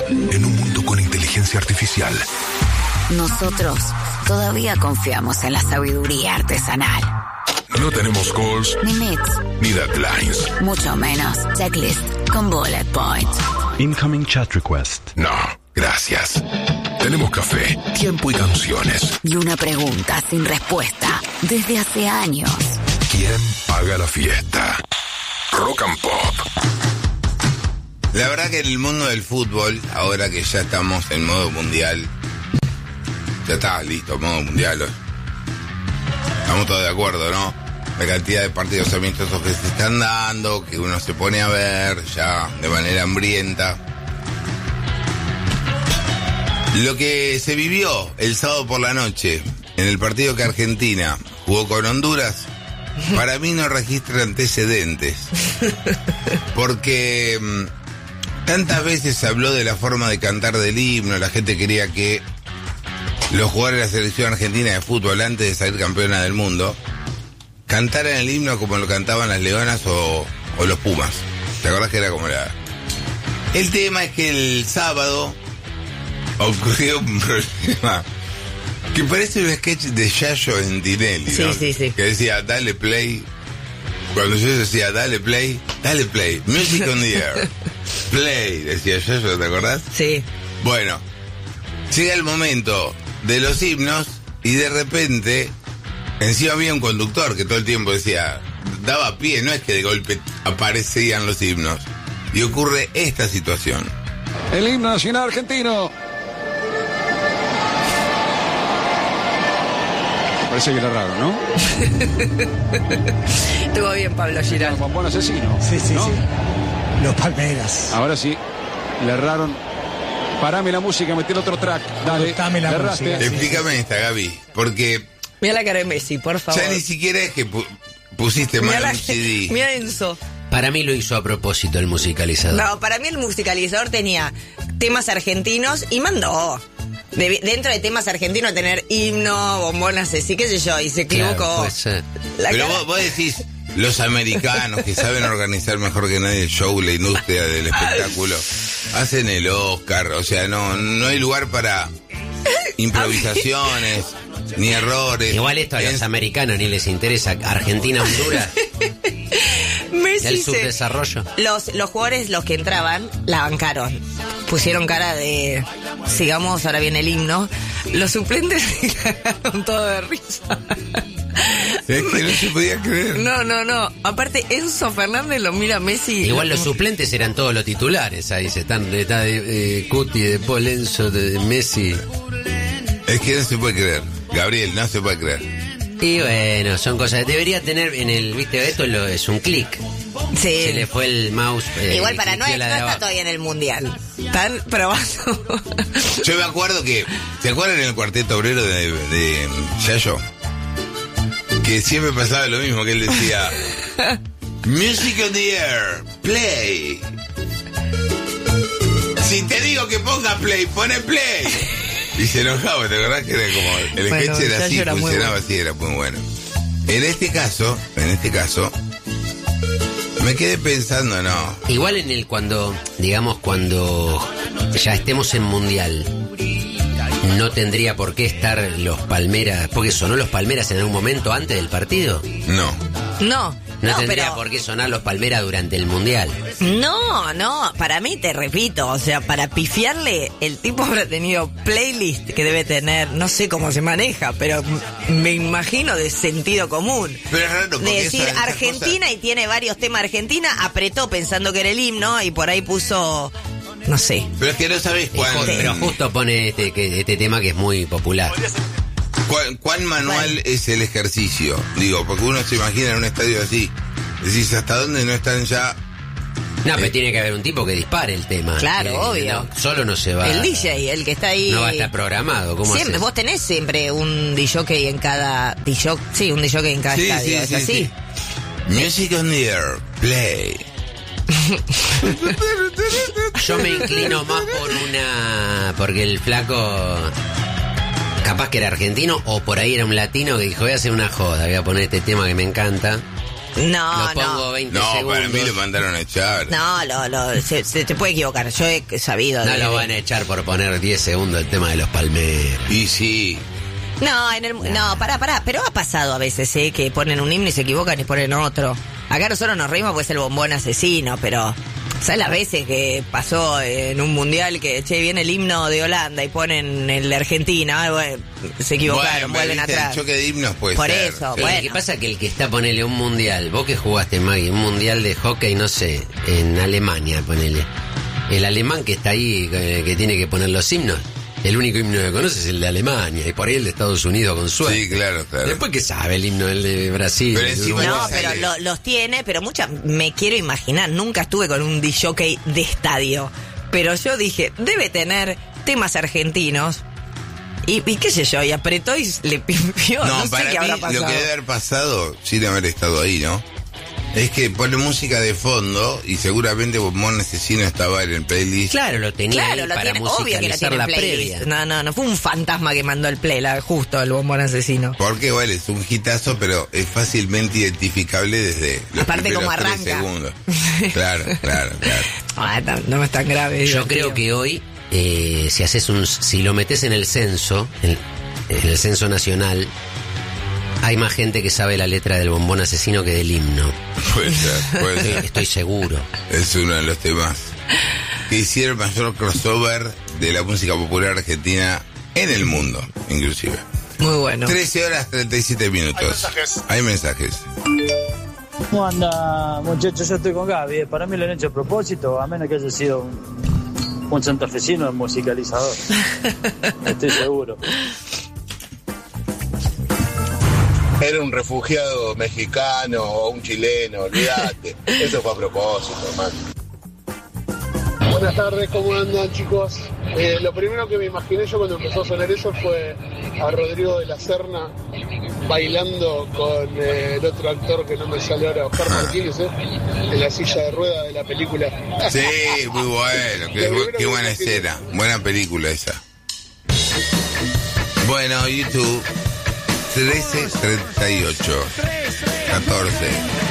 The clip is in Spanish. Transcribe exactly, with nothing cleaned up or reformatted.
En un mundo con inteligencia artificial, nosotros todavía confiamos en la sabiduría artesanal. no tenemos calls, Ni meets, ni deadlines. mucho menos checklist con bullet points. Incoming chat request. No, gracias. Tenemos café, tiempo y canciones. Y una pregunta sin respuesta desde hace años. ¿Quién paga la fiesta? Rock and Pop. La verdad que en el mundo del fútbol, ahora que ya estamos en modo mundial, ya está listo, modo mundial. Estamos todos de acuerdo, ¿no? La cantidad de partidos amistosos que se están dando, que uno se pone a ver ya de manera hambrienta. Lo que se vivió el sábado por la noche en el partido que Argentina jugó con Honduras, para mí no registra antecedentes. Porque mmm, tantas veces se habló de la forma de cantar del himno, la gente quería que los jugadores de la selección argentina de fútbol, antes de salir campeona del mundo, cantaran el himno como lo cantaban las Leonas o, o los Pumas. ¿Te acordás que era como la...? El tema es que el sábado ocurrió un problema que parece un sketch de Yayo en Tinelli, Sí, ¿no? sí, sí. Que decía, dale play. Cuando yo decía, dale play, dale play. Music on the air. Play, decía Yayo, ¿te acordás? Sí. Bueno, llega el momento de los himnos y de repente encima había un conductor que todo el tiempo decía, daba pie, no es que de golpe aparecían los himnos. Y ocurre esta situación. El himno nacional argentino. Parece que era raro, ¿no? Estuvo bien Pablo Girán. Con buen asesino. Sí, sí, ¿no? sí. Los Palmeras. Ahora sí, le erraron. Parame la música, metí el otro track. Dale, Cortame la le erraste. música. Sí, Explícame esta, Gaby, porque Mira la cara de Messi, por favor. ya ni siquiera es que pu- pusiste Mira mal la un C D. Mira Enzo. Para mí lo hizo a propósito el musicalizador. No, para mí el musicalizador tenía temas argentinos y mandó. De- dentro de temas argentinos tener himno, bombonas, así qué sé yo, y se Claro, equivocó. puede ser. La Pero cara- vos, vos decís, los americanos que saben organizar mejor que nadie el show, la industria del espectáculo, hacen el Oscar, o sea, no, no hay lugar para improvisaciones, ni errores. Igual esto a los Es- americanos ni les interesa. Argentina, Honduras, Messi el se- subdesarrollo. Los, los jugadores, los que entraban, la bancaron. Pusieron cara de, sigamos, ahora viene el himno. Los suplentes se cagaron todo de risa. Es que no se podía creer. No, no, no. Aparte, Enzo Fernández lo mira a Messi. Igual los suplentes eran todos los titulares. Ahí se están, está de eh, Cuti, de Paul Enzo, de, de Messi. Es que no se puede creer. Gabriel, no se puede creer. Y bueno, son cosas. Debería tener en el, viste, esto lo, es un clic. Sí. Se le fue el mouse. eh, Igual para no, cliqueó no la de está abajo. todavía en el mundial. Están probando. Yo me acuerdo que, ¿se acuerdan en el cuarteto obrero de, de Yayo? Que siempre pasaba lo mismo, que él decía, Music on the air, play. Si te digo que ponga play, pone play. Y se enojaba, ¿te acordás que era como, el Bueno, sketch era Yayo así, era muy funcionaba bueno. así, era muy bueno. En este caso, en este caso, me quedé pensando, no, Igual en el cuando, digamos, cuando ya estemos en mundial, no tendría por qué estar los Palmeras, porque sonó los Palmeras en algún momento antes del partido. no. No. No, No, tendría pero. por qué sonar los Palmeras durante el mundial. No, no. Para mí, te repito, o sea, para pifiarle, el tipo habrá tenido playlist que debe tener, no sé cómo se maneja, pero m- me imagino de sentido común. Pero es raro porque De decir esa- esa Argentina cosa- y tiene varios temas Argentina, apretó pensando que era el himno y por ahí puso, no sé. Pero es que no sabés cuán, Pero justo pone este, que, este tema que es muy popular. cuán, cuán manual es el ejercicio. Digo, porque uno se imagina en un estadio así. Decís, ¿hasta dónde no están ya? No, pero tiene que haber un tipo que dispare el tema. Claro, Que- obvio. no, solo no se va. El D J, el que está ahí. No va a estar programado. ¿Cómo Siempre, haces? vos tenés siempre un D J en cada. D J, sí, un D J en cada Sí, estadio, sí, ¿es sí, así? sí. Music on the air, play. Yo me inclino más por una. Porque el flaco. Capaz que era argentino o por ahí era un latino que dijo: voy a hacer una joda, voy a poner este tema que me encanta. No, lo pongo no. veinte No, segundos. para mí lo mandaron a echar. No, lo, lo, se, se te puede equivocar. Yo he sabido. No de- lo van a echar por poner diez segundos el tema de los palmeros. Y sí. No, en el, no, pará, pará. Pero ha pasado a veces, ¿eh? Que ponen un himno y se equivocan y ponen otro. Acá nosotros nos reímos pues el bombón asesino, pero... ¿Sabes las veces que pasó en un mundial que, che, viene el himno de Holanda y ponen el de Argentina? Ah, bueno, se equivocaron, Bueno, vuelven viste, atrás. El choque de himnos puede Por ser. eso, Sí. bueno. ¿Qué pasa? Que el que está, ponele un mundial, vos que jugaste, Maggie, un mundial de hockey, no sé, en Alemania, ponele. El alemán que está ahí, que, que tiene que poner los himnos, el único himno que conoce es el de Alemania, y por ahí el de Estados Unidos con suerte. Sí, claro, claro. Después que sabe el himno, el de Brasil. Pero el de encima Uruguay. No, Buenos pero Aires. lo- los tiene, pero muchas, me quiero imaginar, nunca estuve con un disc-jockey de estadio, pero yo dije, debe tener temas argentinos, y, y qué sé yo, y apretó y le pimpió, no, No, sé para qué habrá mí pasado. lo que debe haber pasado, sin haber estado ahí, ¿no? Es que pone música de fondo y seguramente Bombón Asesino estaba en el playlist. Claro, lo tenía Claro, ahí lo para tiene, obvio que lo musicalizar tiene la en playlist. previa. No, no, no fue un fantasma que mandó el play, la- justo el bombón asesino. Porque, bueno, es un hitazo, pero es fácilmente identificable desde los Aparte primeros como tres arranca. segundos. Claro, claro, claro. Ah, no, no es tan grave. Yo divertido. creo que hoy, eh, si haces un, si lo metes en el censo, en, en el censo nacional, hay más gente que sabe la letra del bombón asesino que del himno. Puede ser, puede Estoy, ser. estoy seguro. Es uno de los temas que hicieron mayor crossover de la música popular argentina en el mundo, inclusive. Muy bueno. trece horas treinta y siete minutos. Hay mensajes. Hay mensajes. ¿Cómo anda, muchachos? Yo estoy con Gaby. eh. Para mí lo han hecho a propósito, a menos que haya sido un, un santafesino musicalizador. Estoy seguro. Era un refugiado mexicano o un chileno, olvídate. Eso fue a propósito, hermano. Buenas tardes, ¿cómo andan, chicos? Eh, lo primero que me imaginé yo cuando empezó a sonar eso fue a Rodrigo de la Serna bailando con eh, el otro actor que no me sale ahora, Oscar Martínez, ¿eh? En la silla de ruedas de la película. Sí, muy bueno. Qué, bu- qué buena escena. Buena película esa. Bueno, YouTube. trece treinta y ocho. catorce.